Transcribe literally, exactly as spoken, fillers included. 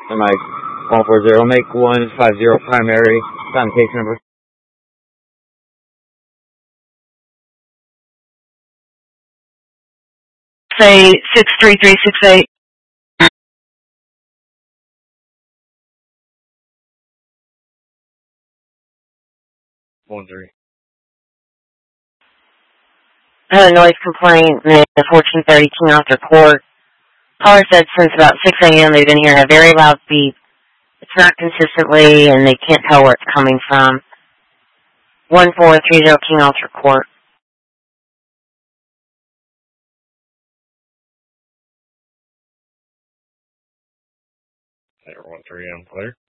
Mike one four zero, make one five zero primary, found case number. Say six three three six eight. One three. I had a noise complaint in fourteen thirty King Arthur Court. Caller said since about six a.m. they've been hearing a very loud beep. It's not consistently, and they can't tell where it's coming from. one four three zero King Arthur Court. one three, I'm clear.